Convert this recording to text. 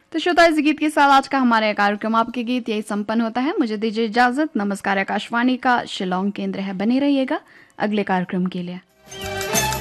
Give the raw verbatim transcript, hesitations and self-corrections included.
तो श्रोता, इस गीत के साथ आज का हमारा कार्यक्रम आपके गीत यही संपन्न होता है। मुझे दीजिए इजाजत। नमस्कार। आकाशवाणी का शिलोंग केंद्र है, बने रहिएगा अगले कार्यक्रम के लिए।